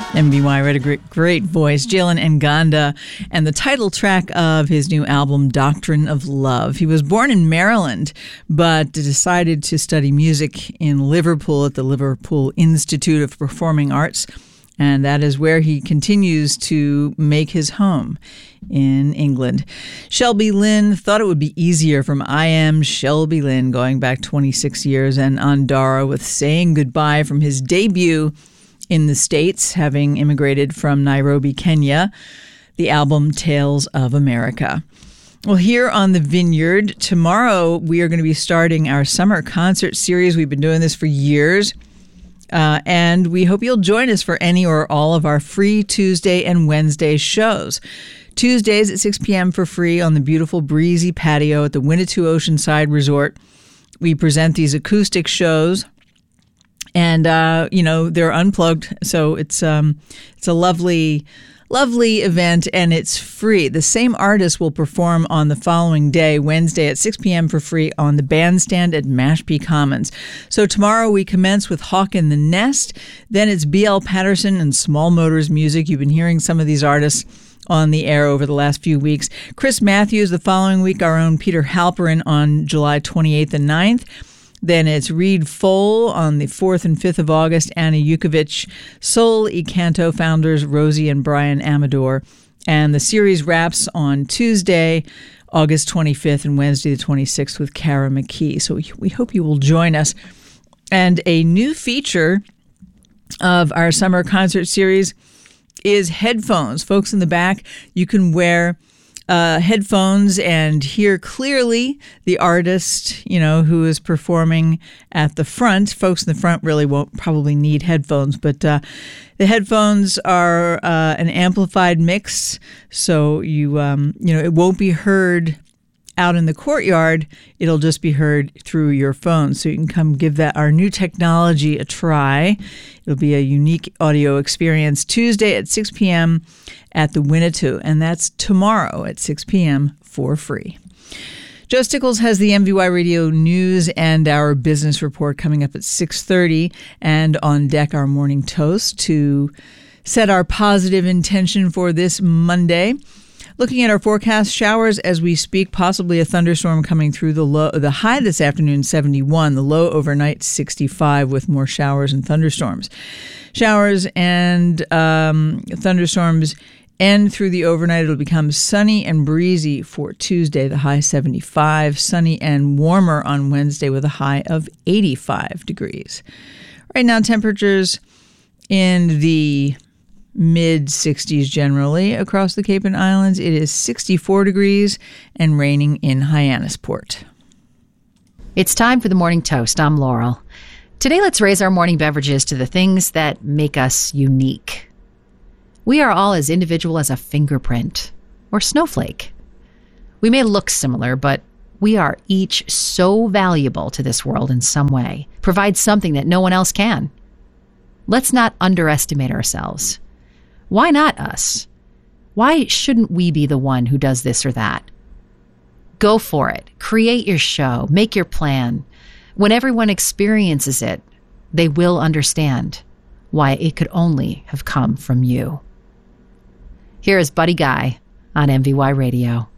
MVY had a great voice, Jalen Nganda, and the title track of his new album, Doctrine of Love. He was born in Maryland, but decided to study music in Liverpool at the Liverpool Institute of Performing Arts, and that is where he continues to make his home in England. Shelby Lynn thought it would be easier from I Am Shelby Lynn, going back 26 years, and Andara with Saying Goodbye from his debut in the States, having immigrated from Nairobi, Kenya, the album Tales of America. Well, here on The Vineyard, tomorrow we are going to be starting our summer concert series. We've been doing this for years, and we hope you'll join us for any or all of our free Tuesday and Wednesday shows. Tuesdays at 6 p.m. for free on the beautiful breezy patio at the Winnetou Oceanside Resort. We present these acoustic shows. And, they're unplugged. So it's a lovely event, and it's free. The same artist will perform on the following day, Wednesday at 6 p.m. for free on the bandstand at Mashpee Commons. So tomorrow we commence with Hawk in the Nest. Then it's B.L. Patterson and Small Motors Music. You've been hearing some of these artists on the air over the last few weeks. Chris Matthews the following week, our own Peter Halperin on July 28th and 9th. Then it's Reed Fole on the 4th and 5th of August, Anna Yukovic, Soul y Canto founders Rosie and Brian Amador. And the series wraps on Tuesday, August 25th, and Wednesday the 26th with Kara McKee. So we hope you will join us. And a new feature of our summer concert series is headphones. Folks in the back, you can wear headphones and hear clearly the artist, who is performing at the front. Folks in the front really won't probably need headphones, but the headphones are an amplified mix, so it won't be heard out in the courtyard. It'll just be heard through your phone. So you can come give our new technology a try. It'll be a unique audio experience Tuesday at 6 p.m. at the Winnetou, and that's tomorrow at 6 p.m. for free. Joe Stickles has the MVY Radio News and our business report coming up at 6:30, and on deck our morning toast to set our positive intention for this Monday. Looking at our forecast, showers as we speak, possibly a thunderstorm coming through. The high this afternoon, 71. The low overnight, 65, with more showers and thunderstorms. Showers and thunderstorms end through the overnight. It'll become sunny and breezy for Tuesday, the high 75. Sunny and warmer on Wednesday with a high of 85 degrees. Right now, temperatures in the mid-60s generally across the Cape and Islands. It is 64 degrees and raining in Hyannisport. It's time for the Morning Toast. I'm Laurel. Today, let's raise our morning beverages to the things that make us unique. We are all as individual as a fingerprint or snowflake. We may look similar, but we are each so valuable to this world in some way, provide something that no one else can. Let's not underestimate ourselves. Why not us? Why shouldn't we be the one who does this or that? Go for it. Create your show. Make your plan. When everyone experiences it, they will understand why it could only have come from you. Here is Buddy Guy on MVY Radio.